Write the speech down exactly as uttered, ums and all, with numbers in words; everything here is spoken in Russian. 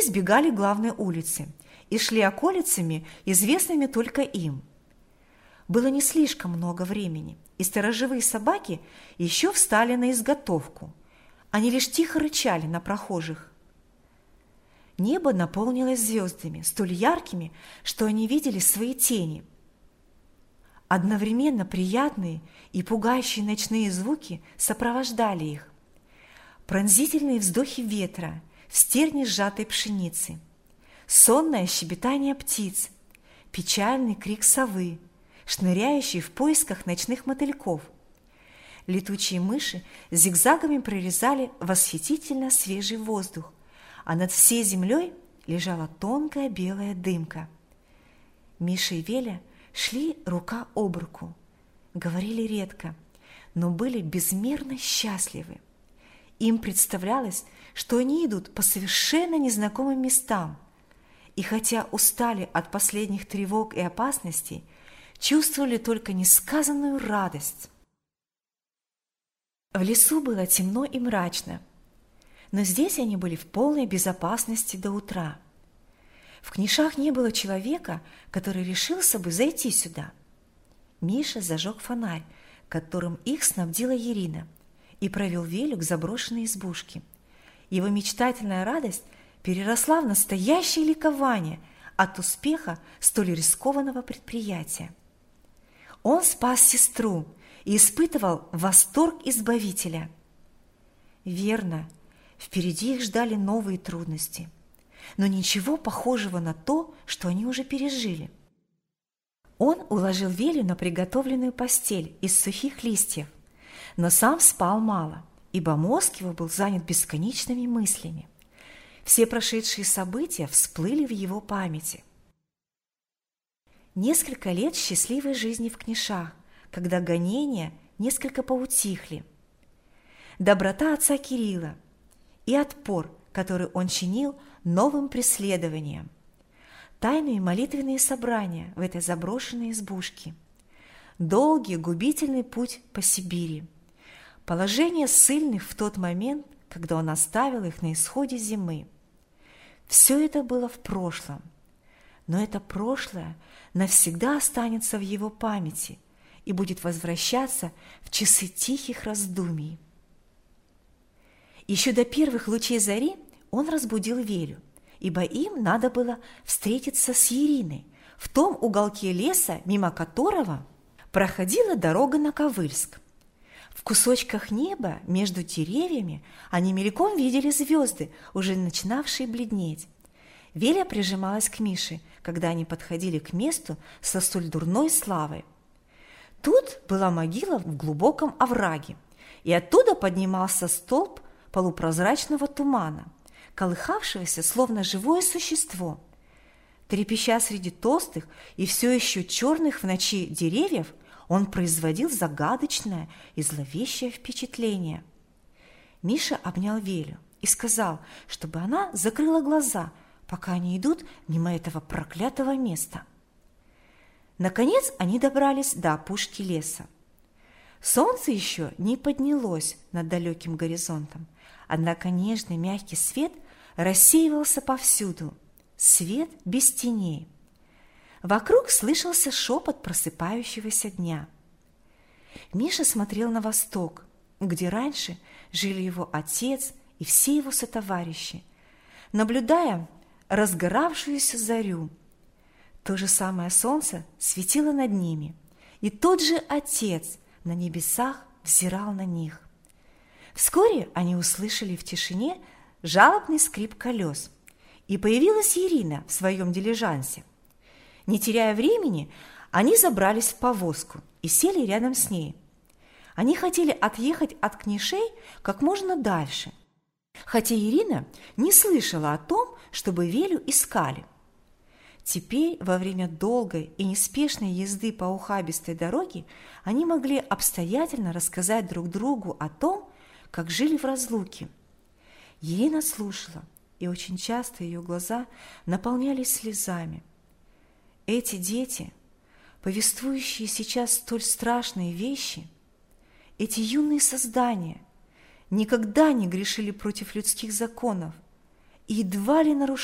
избегали главной улицы и шли околицами, известными только им. Было не слишком много времени, и сторожевые собаки еще встали на изготовку. Они лишь тихо рычали на прохожих. Небо наполнилось звездами, столь яркими, что они видели свои тени. Одновременно приятные и пугающие ночные звуки сопровождали их. Пронзительные вздохи ветра в стерне сжатой пшеницы, сонное щебетание птиц, печальный крик совы, шныряющий в поисках ночных мотыльков. Летучие мыши зигзагами прорезали восхитительно свежий воздух, а над всей землей лежала тонкая белая дымка. Миша и Веля шли рука об руку, говорили редко, но были безмерно счастливы. Им представлялось, что они идут по совершенно незнакомым местам, и хотя устали от последних тревог и опасностей, чувствовали только несказанную радость. В лесу было темно и мрачно, но здесь они были в полной безопасности до утра. В Книшах не было человека, который решился бы зайти сюда. Миша зажег фонарь, которым их снабдила Ирина, и провел Велю к заброшенной избушке. Его мечтательная радость переросла в настоящее ликование от успеха столь рискованного предприятия. Он спас сестру и испытывал восторг избавителя. Верно, впереди их ждали новые трудности, но ничего похожего на то, что они уже пережили. Он уложил Велю на приготовленную постель из сухих листьев, но сам спал мало, ибо мозг его был занят бесконечными мыслями. Все прошедшие события всплыли в его памяти. Несколько лет счастливой жизни в Книшах, когда гонения несколько поутихли. Доброта отца Кирилла и отпор, который он чинил новым преследованиям. Тайные молитвенные собрания в этой заброшенной избушке. Долгий губительный путь по Сибири. Положение ссыльных в тот момент, когда он оставил их на исходе зимы. Все это было в прошлом, но это прошлое навсегда останется в его памяти и будет возвращаться в часы тихих раздумий. Еще до первых лучей зари он разбудил Велю, ибо им надо было встретиться с Ириной в том уголке леса, мимо которого проходила дорога на Ковыльск. В кусочках неба между деревьями они мельком видели звезды, уже начинавшие бледнеть. Веля прижималась к Мише, когда они подходили к месту со столь дурной славой. Тут была могила в глубоком овраге, и оттуда поднимался столб полупрозрачного тумана, колыхавшегося, словно живое существо. Трепеща среди толстых и все еще черных в ночи деревьев, он производил загадочное и зловещее впечатление. Миша обнял Велю и сказал, чтобы она закрыла глаза, пока они идут мимо этого проклятого места. Наконец они добрались до опушки леса. Солнце еще не поднялось над далеким горизонтом, однако нежный мягкий свет рассеивался повсюду, свет без теней. Вокруг слышался шепот просыпающегося дня. Миша смотрел на восток, где раньше жили его отец и все его сотоварищи, наблюдая разгоравшуюся зарю. То же самое солнце светило над ними, и тот же отец на небесах взирал на них. Вскоре они услышали в тишине жалобный скрип колес, и появилась Ирина в своем дилижансе. Не теряя времени, они забрались в повозку и сели рядом с ней. Они хотели отъехать от Книшей как можно дальше, хотя Ирина не слышала о том, чтобы Велю искали. Теперь, во время долгой и неспешной езды по ухабистой дороге, они могли обстоятельно рассказать друг другу о том, как жили в разлуке. Ирина слушала, и очень часто ее глаза наполнялись слезами. Эти дети, повествующие сейчас столь страшные вещи, эти юные создания, никогда не грешили против людских законов и едва ли нарушали